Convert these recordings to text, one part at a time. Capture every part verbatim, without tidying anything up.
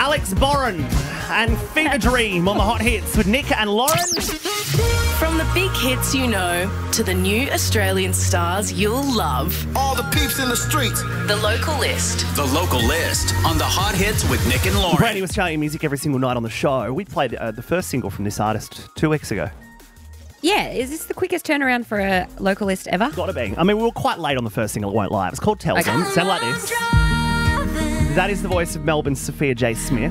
Alex Boren and Fever Dream on the Hot Hits with Nick and Lauren. From the big hits you know to the new Australian stars you'll love. All the peeps in the streets. The Local List. The Local List on the Hot Hits with Nick and Lauren. Brand new Australian music every single night on the show. We played uh, the first single from this artist two weeks ago. Yeah, is this the quickest turnaround for a Local List ever? Gotta be. I mean, we were quite late on the first single, it won't lie. It's called Tell Them. Okay. Sound like this. That is the voice of Melbourne's Sophia J. Smith.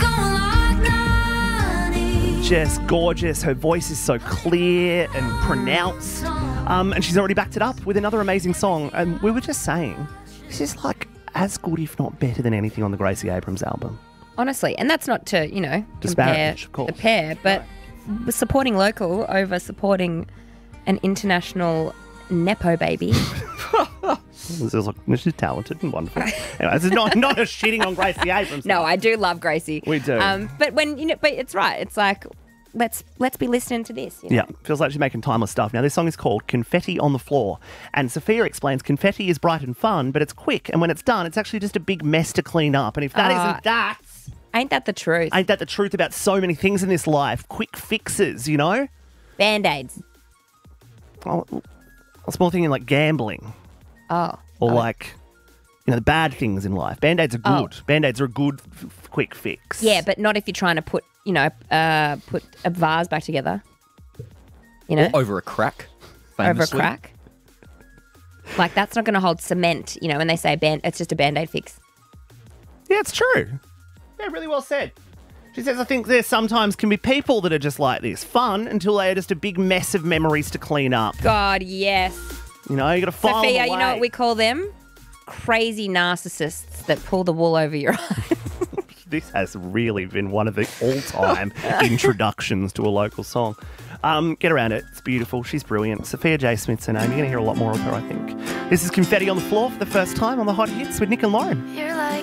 Just gorgeous. Her voice is so clear and pronounced. Um, and she's already backed it up with another amazing song. And we were just saying, it's just like as good, if not better, than anything on the Gracie Abrams album. Honestly, and that's not to, you know, compare Disparage, of course. the pair, but supporting local over supporting an international Nepo baby. This is like, she's talented and wonderful. Anyway, this is not, not a shitting on Gracie Abrams. No, I do love Gracie. We do. Um, but when you know, but it's right. It's like let's let's be listening to this. You know? Yeah, feels like she's making timeless stuff. Now, this song is called Confetti on the Floor. And Sophia explains confetti is bright and fun, but it's quick. And when it's done, it's actually just a big mess to clean up. And if that Uh, isn't that, Ain't that the truth? ain't that the truth about so many things in this life? Quick fixes, you know? Band-Aids. Oh, a small thing in like gambling Oh. or Oh. like, you know, the bad things in life. Band-Aids are Oh. good. Band-Aids are a good f- f- quick fix. Yeah, but not if you're trying to put, you know, uh, put a vase back together. You know, Or over a crack. over a famously. crack. Like that's not going to hold cement. You know, when they say band, it's just a Band-Aid fix. Yeah, it's true. Yeah, really well said. She says, I think there sometimes can be people that are just like this. Fun until they are just a big mess of memories to clean up. God, yes. You know, you got to file them Sophia, away. you know what we call them? Crazy narcissists that pull the wool over your eyes. This has really been one of the all-time introductions to a local song. Um, get around it. It's beautiful. She's brilliant. Sophia J. Smith's her name. You're going to hear a lot more of her, I think. This is Confetti on the Floor for the first time on the Hot Hits with Nick and Lauren. You're like